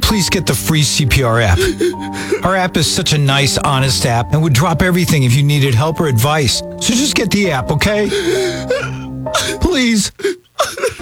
please get the free CPR app? Our app is such a nice, honest app and would drop everything if you needed help or advice. So just get the app, okay? Please.